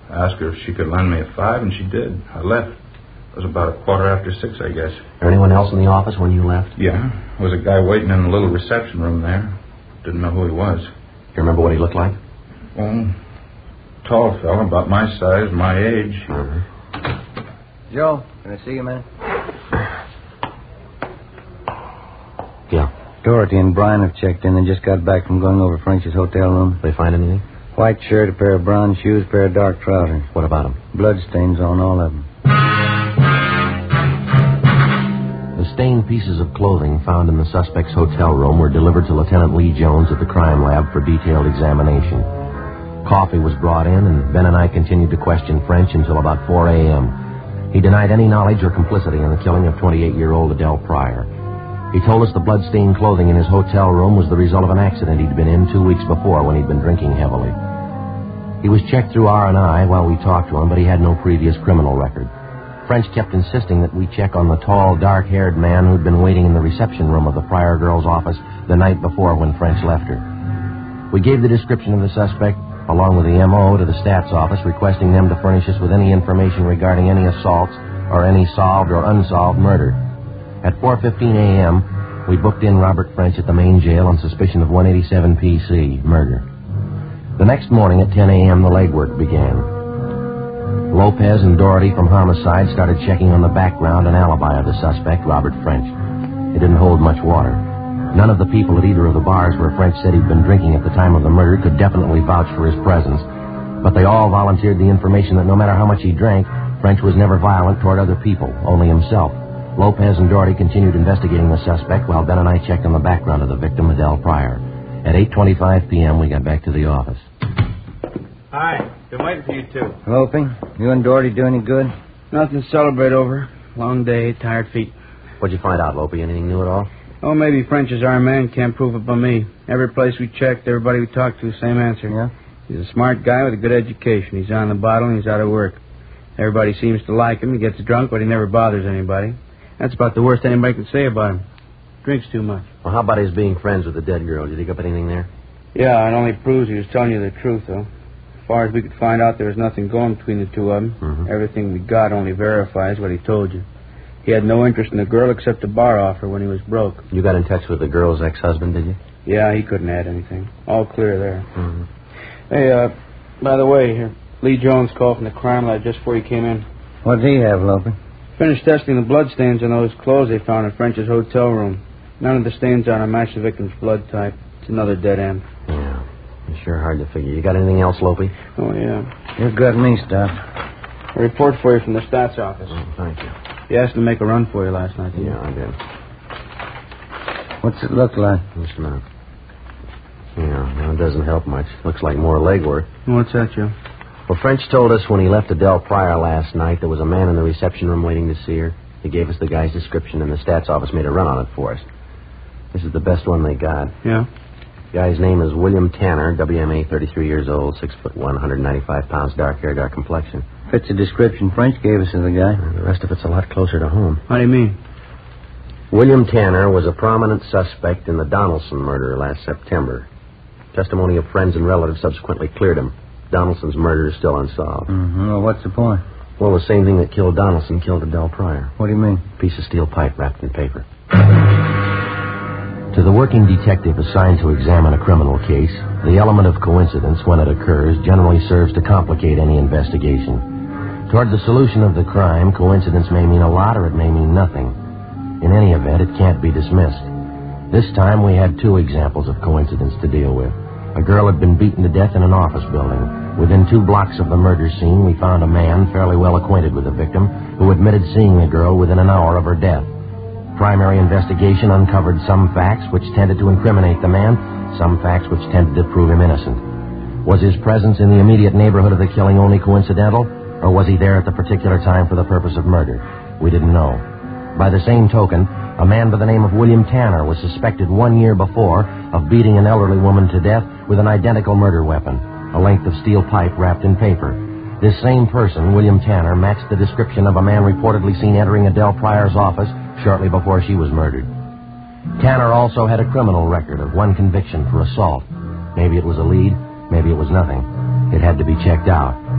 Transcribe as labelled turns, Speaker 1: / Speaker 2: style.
Speaker 1: I asked her if she could lend me a $5, and she did. I left. It was about 6:15, I guess.
Speaker 2: There anyone else in the office when you left?
Speaker 1: Yeah. There was a guy waiting in the little reception room there. Didn't know who he was.
Speaker 2: You remember what he looked like?
Speaker 1: Well, tall fella, about my size, my age.
Speaker 3: Joe, can I see you a minute?
Speaker 2: Yeah.
Speaker 3: Dorothy and Brian have checked in. They just got back from going over French's hotel room.
Speaker 2: They find anything?
Speaker 3: White shirt, a pair of brown shoes, a pair of dark trousers.
Speaker 2: What about them?
Speaker 3: Blood stains on all of them.
Speaker 2: The stained pieces of clothing found in the suspect's hotel room were delivered to Lieutenant Lee Jones at the crime lab for detailed examination. Coffee was brought in, and Ben and I continued to question French until about 4 a.m. He denied any knowledge or complicity in the killing of 28-year-old Adele Pryor. He told us the blood-stained clothing in his hotel room was the result of an accident he'd been in 2 weeks before when he'd been drinking heavily. He was checked through R&I while we talked to him, but he had no previous criminal record. French kept insisting that we check on the tall, dark-haired man who'd been waiting in the reception room of the Pryor girl's office the night before when French left her. We gave the description of the suspect, along with the M.O., to the stats office, requesting them to furnish us with any information regarding any assaults or any solved or unsolved murder. At 4:15 a.m., we booked in Robert French at the main jail on suspicion of 187 PC, murder. The next morning at 10 a.m., the legwork began. Lopez and Doherty from Homicide started checking on the background and alibi of the suspect, Robert French. It didn't hold much water. None of the people at either of the bars where French said he'd been drinking at the time of the murder could definitely vouch for his presence, but they all volunteered the information that no matter how much he drank, French was never violent toward other people, only himself. Lopez and Doherty continued investigating the suspect while Ben and I checked on the background of the victim, Adele Pryor. At 8:25 p.m., we got back to the office.
Speaker 4: Hi. Been waiting for you two.
Speaker 3: Hoping? You and Doherty do any good?
Speaker 4: Nothing to celebrate over. Long day, tired feet.
Speaker 2: What'd you find out, Lopey? Anything new at all?
Speaker 4: Oh, maybe French is our man. Can't prove it by me. Every place we checked, everybody we talked to, same answer.
Speaker 3: Yeah?
Speaker 4: He's a smart guy with a good education. He's on the bottle and he's out of work. Everybody seems to like him. He gets drunk, but he never bothers anybody. That's about the worst anybody can say about him. Drinks too much.
Speaker 2: Well, how about his being friends with the dead girl? Did you dig up anything there?
Speaker 4: Yeah, it only proves he was telling you the truth, though. As far as we could find out, there was nothing going between the two of them.
Speaker 2: Mm-hmm.
Speaker 4: Everything we got only verifies what he told you. He had no interest in the girl except a bar offer when he was broke.
Speaker 2: You got in touch with the girl's ex-husband, did you?
Speaker 4: Yeah, he couldn't add anything. All clear there.
Speaker 2: Mm-hmm.
Speaker 4: Hey, by the way, here, Lee Jones called from the crime lab just before he came in.
Speaker 3: What does he have, Lopey?
Speaker 4: Finished testing the blood stains on those clothes they found in French's hotel room. None of the stains on them match the victim's blood type. It's another dead end.
Speaker 2: Yeah. It's sure hard to figure. You got anything else, Lopey?
Speaker 4: Oh, yeah.
Speaker 3: You've got me stuff.
Speaker 4: A report for you from the stats office.
Speaker 2: Oh, thank you.
Speaker 4: He asked to make a run for you last night, didn't
Speaker 2: Yeah, I did.
Speaker 3: What's it look like?
Speaker 2: Just a minute. Yeah, well, it doesn't help much. Looks like more legwork.
Speaker 4: What's that, Joe?
Speaker 2: Well, French told us when he left Adele Pryor last night there was a man in the reception room waiting to see her. He gave us the guy's description, and the stats office made a run on it for us. This is the best one they got.
Speaker 4: Yeah?
Speaker 2: The guy's name is William Tanner, WMA, 33 years old, 6'1", 195 pounds, dark hair, dark complexion.
Speaker 3: Fits the description French gave us of the guy.
Speaker 2: The rest of it's a lot closer to home.
Speaker 4: How do you mean?
Speaker 2: William Tanner was a prominent suspect in the Donaldson murder last September. Testimony of friends and relatives subsequently cleared him. Donaldson's murder is still unsolved.
Speaker 3: Mm-hmm. Well, what's the point?
Speaker 2: Well, the same thing that killed Donaldson killed Adele Pryor.
Speaker 3: What do you mean?
Speaker 2: Piece of steel pipe wrapped in paper. To the working detective assigned to examine a criminal case, the element of coincidence, when it occurs, generally serves to complicate any investigation. Toward the solution of the crime, coincidence may mean a lot or it may mean nothing. In any event, it can't be dismissed. This time we had two examples of coincidence to deal with. A girl had been beaten to death in an office building. Within 2 blocks of the murder scene, we found a man fairly well acquainted with the victim who admitted seeing the girl within an hour of her death. Primary investigation uncovered some facts which tended to incriminate the man, some facts which tended to prove him innocent. Was his presence in the immediate neighborhood of the killing only coincidental, or was he there at the particular time for the purpose of murder? We didn't know. By the same token, a man by the name of William Tanner was suspected 1 year before of beating an elderly woman to death with an identical murder weapon, a length of steel pipe wrapped in paper. This same person, William Tanner, matched the description of a man reportedly seen entering Adele Pryor's office shortly before she was murdered. Tanner also had a criminal record of 1 conviction for assault. Maybe it was a lead, maybe it was nothing. It had to be checked out.